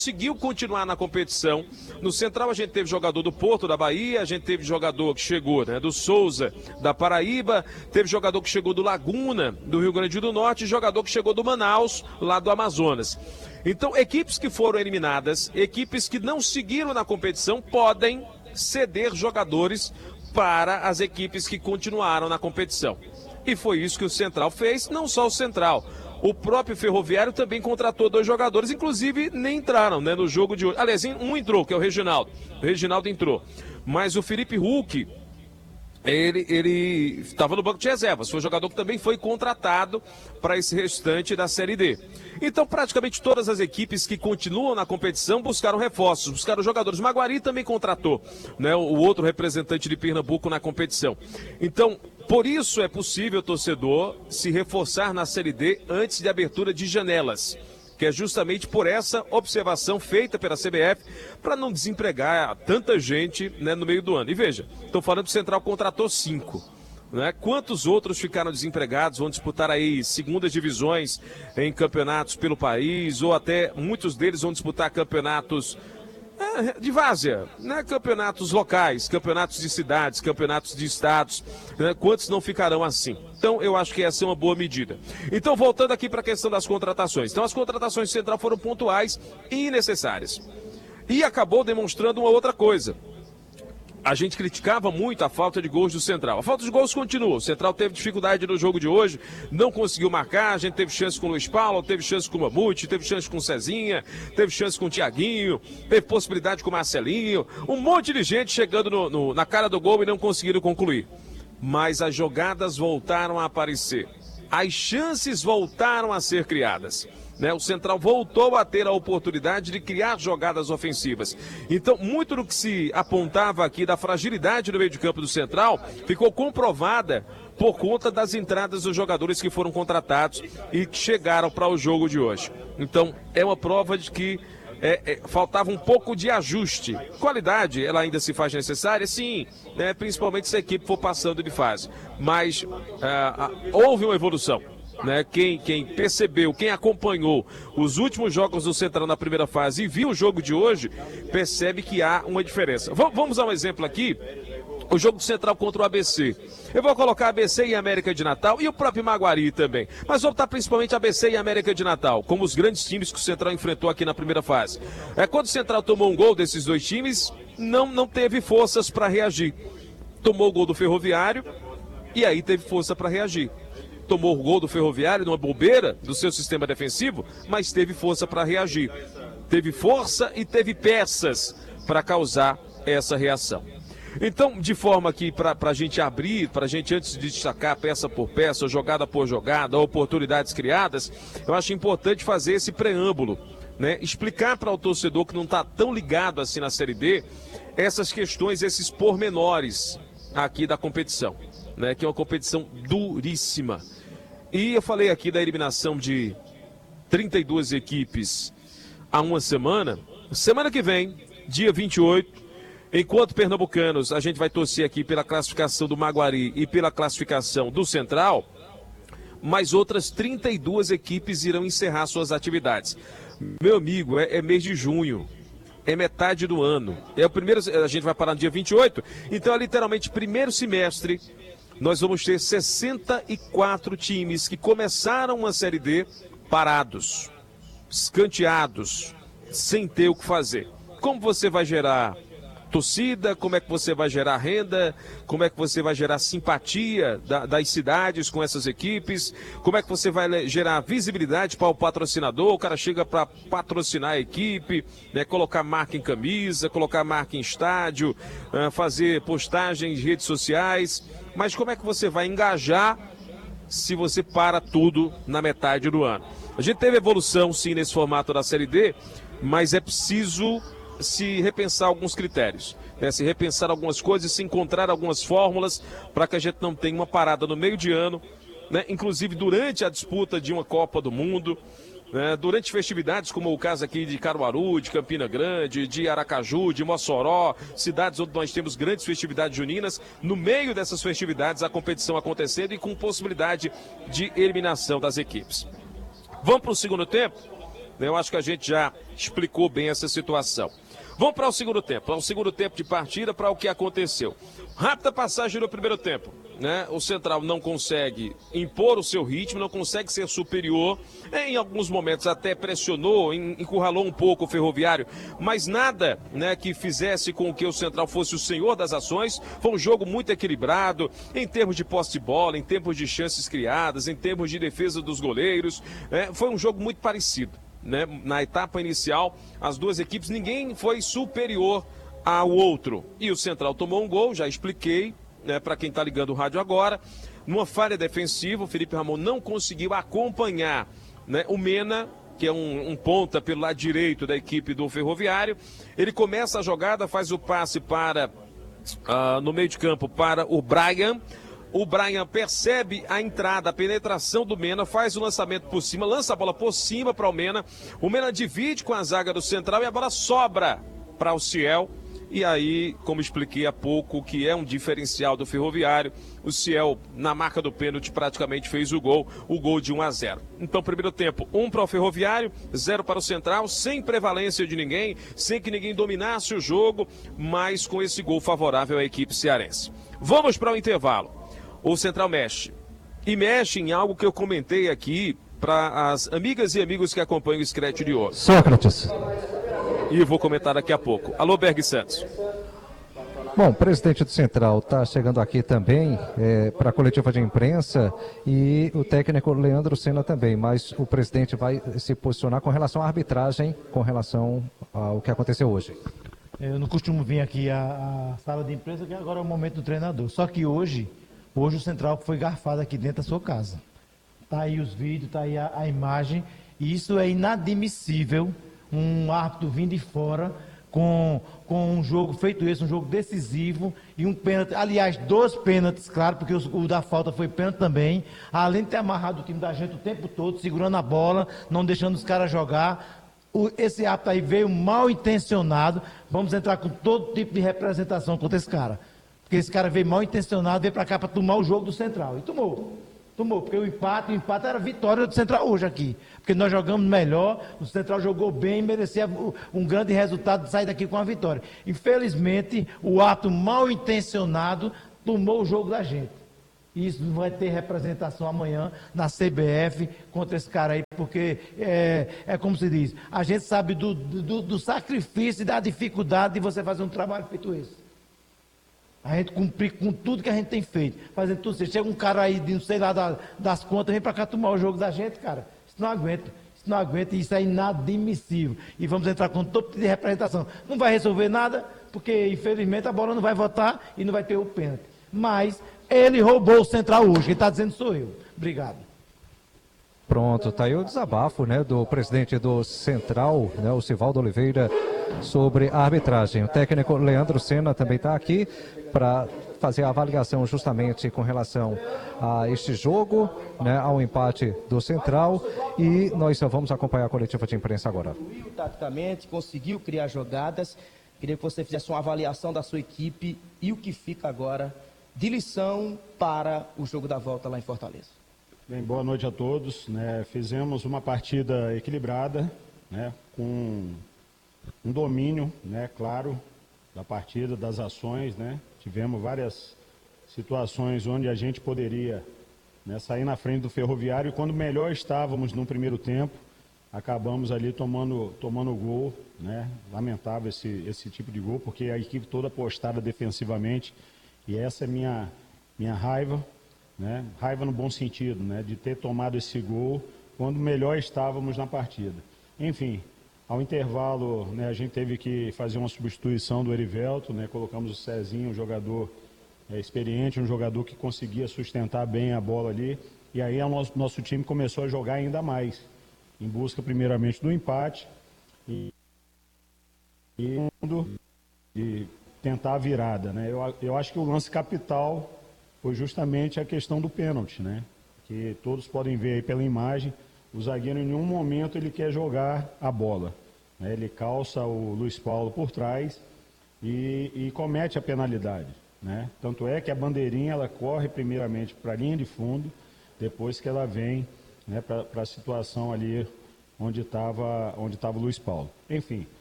conseguiu continuar na competição. No Central a gente teve jogador do Porto, da Bahia, a gente teve jogador que chegou, né, do Souza, da Paraíba, teve jogador que chegou do Laguna, do Rio Grande do Norte, e jogador que chegou do Manaus, lá do Amazonas. Então, equipes que foram eliminadas, equipes que não seguiram na competição, podem ceder jogadores para as equipes que continuaram na competição. E foi isso que o Central fez, não só o Central. O próprio Ferroviário também contratou 2 jogadores, inclusive nem entraram, né, no jogo de hoje. Aliás, um entrou, que é o Reginaldo. O Reginaldo entrou. Mas o Felipe Hulk, ele estava no banco de reservas. Foi um jogador que também foi contratado para esse restante da Série D. Então, praticamente todas as equipes que continuam na competição buscaram reforços, buscaram jogadores. Maguari também contratou, né, o outro representante de Pernambuco na competição. Então, por isso é possível, torcedor, se reforçar na Série D antes de abertura de janelas, que é justamente por essa observação feita pela CBF para não desempregar tanta gente, né, no meio do ano. E veja, estou falando que o Central contratou 5. Né? Quantos outros ficaram desempregados, vão disputar aí segundas divisões em campeonatos pelo país, ou até muitos deles vão disputar campeonatos de várzea, né? Campeonatos locais, campeonatos de cidades, campeonatos de estados, né? Quantos não ficarão assim? Então eu acho que essa é uma boa medida. Então, voltando aqui para a questão das contratações. Então, as contratações do Central foram pontuais e necessárias. E acabou demonstrando uma outra coisa. A gente criticava muito a falta de gols do Central. A falta de gols continua. O Central teve dificuldade no jogo de hoje, não conseguiu marcar. A gente teve chance com o Luiz Paulo, teve chance com o Mamute, teve chance com o Cezinha, teve chance com o Tiaguinho, teve possibilidade com o Marcelinho. Um monte de gente chegando na cara do gol e não conseguiram concluir. Mas as jogadas voltaram a aparecer. As chances voltaram a ser criadas. Né, o Central voltou a ter a oportunidade de criar jogadas ofensivas. Então, muito do que se apontava aqui da fragilidade do meio de campo do Central ficou comprovada por conta das entradas dos jogadores que foram contratados e que chegaram para o jogo de hoje. Então, é uma prova de que faltava um pouco de ajuste. Qualidade, ela ainda se faz necessária? Sim, né, principalmente se a equipe for passando de fase. Mas houve uma evolução. Né, quem percebeu, quem acompanhou os últimos jogos do Central na primeira fase e viu o jogo de hoje, percebe que há uma diferença. Vamos dar um exemplo aqui, o jogo do Central contra o ABC. Eu vou colocar ABC e América de Natal e o próprio Maguari também, mas vou botar principalmente ABC e América de Natal, como os grandes times que o Central enfrentou aqui na primeira fase. Quando o Central tomou um gol desses 2 times, não teve forças para reagir. Tomou o gol do Ferroviário e aí teve força para reagir. Tomou o gol do Ferroviário numa bobeira do seu sistema defensivo, mas teve força para reagir. Teve força e teve peças para causar essa reação. Então, de forma que para a gente abrir, para a gente antes de destacar peça por peça, jogada por jogada, oportunidades criadas, eu acho importante fazer esse preâmbulo, né? Explicar para o torcedor que não está tão ligado assim na Série D, essas questões, esses pormenores aqui da competição, né? Que é uma competição duríssima. E eu falei aqui da eliminação de 32 equipes há uma semana. Semana que vem, dia 28, enquanto pernambucanos, a gente vai torcer aqui pela classificação do Maguari e pela classificação do Central, mais outras 32 equipes irão encerrar suas atividades. Meu amigo, é mês de junho. É metade do ano. É o primeiro, a gente vai parar no dia 28, então é literalmente primeiro semestre. Nós vamos ter 64 times que começaram uma Série D parados, escanteados, sem ter o que fazer. Como você vai gerar torcida? Como é que você vai gerar renda? Como é que você vai gerar simpatia das cidades com essas equipes? Como é que você vai gerar visibilidade para o patrocinador? O cara chega para patrocinar a equipe, né, colocar marca em camisa, colocar marca em estádio, fazer postagens em redes sociais. Mas como é que você vai engajar se você para tudo na metade do ano? A gente teve evolução sim nesse formato da Série D, mas é preciso se repensar alguns critérios, né? Se repensar algumas coisas, se encontrar algumas fórmulas para que a gente não tenha uma parada no meio de ano, né? Inclusive durante a disputa de uma Copa do Mundo, né? Durante festividades como o caso aqui de Caruaru, de Campina Grande, de Aracaju, de Mossoró, cidades onde nós temos grandes festividades juninas, no meio dessas festividades a competição acontecendo e com possibilidade de eliminação das equipes. Vamos para o segundo tempo? Eu acho que a gente já explicou bem essa situação. Vamos para o segundo tempo de partida, para o que aconteceu. Rápida passagem no primeiro tempo, né? O Central não consegue impor o seu ritmo, não consegue ser superior, em alguns momentos até pressionou, encurralou um pouco o Ferroviário, mas nada, né, que fizesse com que o Central fosse o senhor das ações. Foi um jogo muito equilibrado, em termos de posse de bola, em termos de chances criadas, em termos de defesa dos goleiros, foi um jogo muito parecido. Né? Na etapa inicial, as duas equipes, ninguém foi superior ao outro. E o Central tomou um gol, já expliquei, né, para quem está ligando o rádio agora. Numa falha defensiva, o Felipe Ramon não conseguiu acompanhar, né, o Mena, que é um ponta pelo lado direito da equipe do Ferroviário. Ele começa a jogada, faz o passe para no meio de campo para o Brian. O Brian percebe a entrada, a penetração do Mena, faz o lançamento por cima, lança a bola por cima para o Mena. O Mena divide com a zaga do Central e a bola sobra para o Ciel. E aí, como expliquei há pouco, o que é um diferencial do Ferroviário, o Ciel, na marca do pênalti, praticamente fez o gol de 1-0. Então, primeiro tempo, 1 para o Ferroviário, 0 para o Central, sem prevalência de ninguém, sem que ninguém dominasse o jogo, mas com esse gol favorável à equipe cearense. Vamos para o intervalo. O Central mexe. E mexe em algo que eu comentei aqui para as amigas e amigos que acompanham o Scratch de hoje. Sócrates. E vou comentar daqui a pouco. Alô, Berg Santos. Bom, o presidente do Central está chegando aqui também para a coletiva de imprensa e o técnico Leandro Senna também, mas o presidente vai se posicionar com relação à arbitragem, com relação ao que aconteceu hoje. Eu não costumo vir aqui à sala de imprensa, que agora é o momento do treinador. Só que hoje o Central foi garfado aqui dentro da sua casa. Está aí os vídeos, está aí a imagem. E isso é inadmissível, um árbitro vindo de fora com um jogo feito esse, um jogo decisivo e um pênalti. Aliás, 2 pênaltis, claro, porque o da falta foi pênalti também. Além de ter amarrado o time da gente o tempo todo, segurando a bola, não deixando os caras jogar. Esse árbitro aí veio mal intencionado. Vamos entrar com todo tipo de representação contra esse cara. Porque esse cara veio mal intencionado, veio para cá para tomar o jogo do Central. E tomou, porque o empate era a vitória do Central hoje aqui. Porque nós jogamos melhor, o Central jogou bem, merecia um grande resultado de sair daqui com a vitória. Infelizmente, o ato mal intencionado tomou o jogo da gente. E isso vai ter representação amanhã na CBF contra esse cara aí, porque é como se diz, a gente sabe do sacrifício e da dificuldade de você fazer um trabalho feito esse. A gente cumprir com tudo que a gente tem feito, fazendo tudo. Você chega um cara aí, de não sei lá das contas, vem pra cá tomar o jogo da gente, cara. Isso não aguenta, isso é inadmissível. E vamos entrar com todo tipo de representação. Não vai resolver nada, porque infelizmente a bola não vai votar e não vai ter o pênalti. Mas ele roubou o Central hoje, quem está dizendo sou eu. Obrigado. Pronto, tá aí o desabafo, né, do presidente do Central, né, o Sivaldo Oliveira, sobre a arbitragem. O técnico Leandro Senna também está aqui para fazer a avaliação justamente com relação a este jogo, né, ao empate do Central, e nós vamos acompanhar a coletiva de imprensa agora. Taticamente, conseguiu criar jogadas. Queria que você fizesse uma avaliação da sua equipe e o que fica agora de lição para o jogo da volta lá em Fortaleza. Bem, boa noite a todos. Fizemos uma partida equilibrada, com um domínio, claro, da partida, das ações, Tivemos várias situações onde a gente poderia sair na frente do Ferroviário e quando melhor estávamos no primeiro tempo, acabamos ali tomando gol, Lamentável esse tipo de gol, porque a equipe toda postada defensivamente e essa é minha raiva, Raiva no bom sentido, de ter tomado esse gol quando melhor estávamos na partida. Enfim, ao intervalo, a gente teve que fazer uma substituição do Erivelto, colocamos o Cezinho, um jogador experiente, um jogador que conseguia sustentar bem a bola ali, e aí o nosso time começou a jogar ainda mais, em busca primeiramente do empate e tentar a virada. Eu acho que o lance capital foi justamente a questão do pênalti, que todos podem ver aí pela imagem, o zagueiro em nenhum momento ele quer jogar a bola. Ele calça o Luiz Paulo por trás e comete a penalidade. Tanto é que a bandeirinha ela corre primeiramente para a linha de fundo, depois que ela vem para a situação ali onde estava o Luiz Paulo. Enfim,